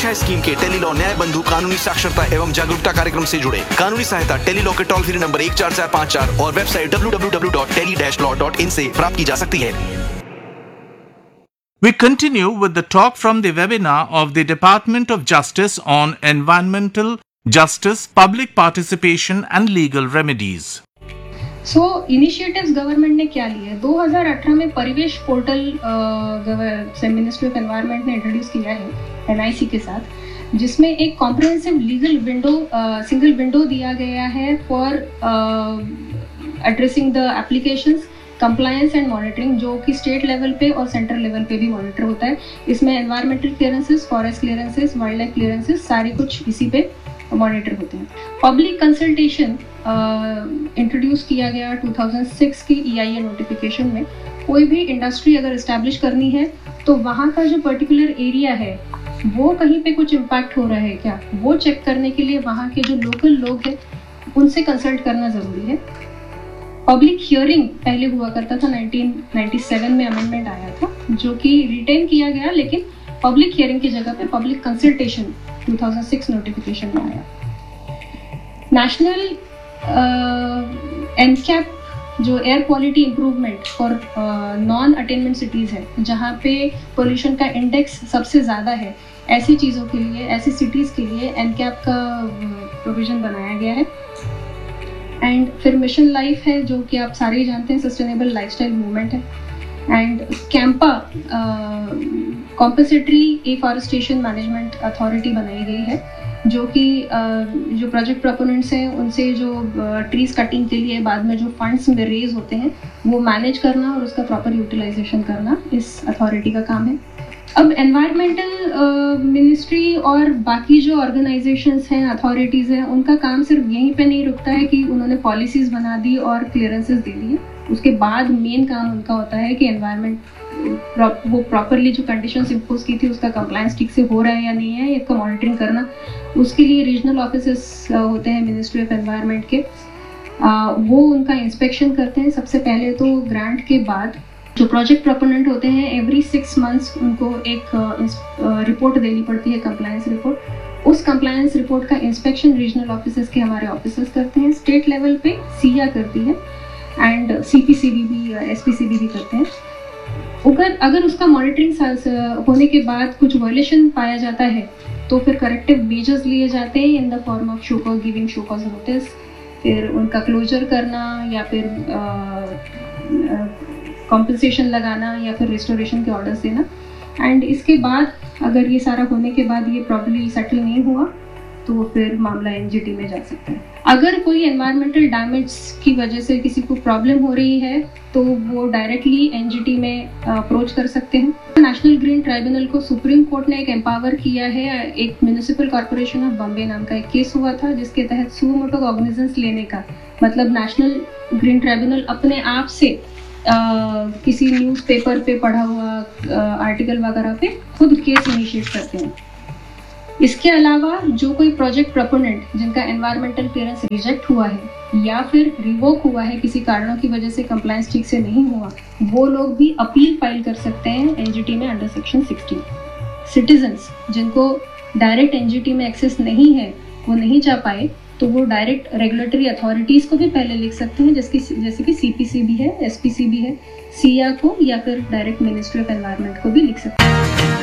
दिशा scheme के Tele-Law न्याय बंधु कानूनी साक्षरता एवं जागरूकता कार्यक्रम से जुड़े। कानूनी सहायता टेलीलॉ के टोल फ्री नंबर 14454 और वेबसाइट www.tele-law.in से प्राप्त की जा सकती है। We continue with the talk from the webinar of the Department of Justice on environmental justice, public participation and legal remedies. Initiatives government ने क्या लिए? 2018 में परिवेश पोर्टल मिनिस्ट्री ऑफ एनवायरनमेंट ने इंट्रोड्यूस किया है NIC के साथ, जिसमें एक comprehensive legal window, single window दिया गया है for addressing the applications, compliance and monitoring, जो कि स्टेट लेवल पे और सेंट्रल लेवल पे भी मॉनिटर होता है। इसमें environmental clearances, forest clearances, wild life clearances, सारे कुछ इसी पे मॉनिटर होते हैं। पब्लिक कंसल्टेशन इंट्रोड्यूस किया गया 2006 की EIA नोटिफिकेशन में। कोई भी इंडस्ट्री अगर इस्टेब्लिश करनी है तो वहाँ का जो पर्टिकुलर एरिया है वो कहीं पे कुछ इम्पैक्ट हो रहा है क्या, वो चेक करने के लिए वहाँ के जो लोकल लोग हैं उनसे कंसल्ट करना ज़रूरी है। पब्लिक हियरिंग पहले हुआ करता था, 1997 में अमेंडमेंट आया था जो कि रिटेन किया गया, लेकिन पब्लिक हियरिंग की जगह पे पब्लिक कंसल्टेशन 2006 नोटिफिकेशन में आया। नेशनल NCAP जो air quality improvement for non attainment cities है, जहाँ पे पोल्यूशन का इंडेक्स सबसे ज़्यादा है, ऐसी चीज़ों के लिए, ऐसी सिटीज़ के लिए NCAP का प्रोविज़न बनाया गया है। एंड फिर मिशन लाइफ है जो कि आप सारे ही जानते हैं, सस्टेनेबल लाइफस्टाइल मूवमेंट है। And Campa compensatory afforestation management authority बनाई गई है, जो कि जो प्रोजेक्ट प्रोपोनेंट्स हैं उनसे जो ट्रीज कटिंग के लिए बाद में जो फंड्स में रेज होते हैं वो मैनेज करना और उसका प्रॉपर यूटिलाइजेशन करना इस अथॉरिटी का काम है। अब एनवायरमेंटल मिनिस्ट्री और बाकी जो ऑर्गेनाइजेशंस हैं, अथॉरिटीज़ हैं, उनका काम सिर्फ यहीं पे नहीं रुकता है कि उन्होंने पॉलिसीज़ बना दी और क्लियरेंसेस दे दिए। उसके बाद मेन काम उनका होता है कि एनवायरमेंट वो प्रॉपरली जो कंडीशंस इम्पोज की थी उसका कंप्लायंस ठीक से हो रहा है या नहीं है, इसका मॉनिटरिंग करना। उसके लिए रीजनल ऑफिसेस होते हैं मिनिस्ट्री ऑफ एनवायरनमेंट के, वो उनका इंस्पेक्शन करते हैं। सबसे पहले तो ग्रांट के बाद जो प्रोजेक्ट प्रोपोनेंट होते हैं एवरी 6 मंथ्स उनको एक रिपोर्ट देनी पड़ती है, कंप्लायंस रिपोर्ट। उस कंप्लायंस रिपोर्ट का इंस्पेक्शन रीजनल ऑफिसर्स के हमारे ऑफिसर्स करते हैं। स्टेट लेवल पे सिया करती है एंड CPCB भी, SPCB भी करते हैं। अगर उसका मॉनिटरिंग होने के बाद कुछ वायलेशन पाया जाता है तो फिर करेक्टिव मेजर्स लिए जाते हैं in the form of show cause, giving show cause notice, फिर उनका क्लोजर करना या फिर कॉम्पनसेशन लगाना या फिर रिस्टोरेशन के ऑर्डर्स देना। एंड इसके बाद अगर ये सारा होने के बाद ये प्रॉब्लली सेटल नहीं हुआ तो फिर मामला NGT में जा सकता है। अगर कोई एनवायरमेंटल डैमेज की वजह से किसी को प्रॉब्लम हो रही है तो वो डायरेक्टली NGT में अप्रोच कर सकते हैं। नेशनल ग्रीन ट्राइब्यूनल को सुप्रीम कोर्ट ने एक एम्पावर किया है। एक म्यूनिसिपल कॉर्पोरेशन ऑफ बॉम्बे नाम का एक केस हुआ था जिसके तहत सुओ मोटो कॉग्निजेंस लेने का मतलब नेशनल ग्रीन ट्राइब्यूनल अपने आप से किसी न्यूज़पेपर पे पढ़ा हुआ आर्टिकल वगैरह पे खुद केस इनिशिएट करते हैं। इसके अलावा जो कोई प्रोजेक्ट प्रोपोनेंट जिनका एनवायरमेंटल क्लियरेंस रिजेक्ट हुआ है या फिर रिवोक हुआ है किसी कारणों की वजह से, कंप्लायंस ठीक से नहीं हुआ, वो लोग भी अपील फाइल कर सकते हैं NGT में अंडर सेक्शन 16। सिटीजन्स जिनको डायरेक्ट NGT में एक्सेस नहीं है, वो नहीं जा पाए, तो वो डायरेक्ट रेगुलेटरी अथॉरिटीज़ को भी पहले लिख सकते हैं, जैसे कि CPCB है, SPCB है, सिया को, या फिर डायरेक्ट मिनिस्ट्री ऑफ एनवायरनमेंट को भी लिख सकते हैं।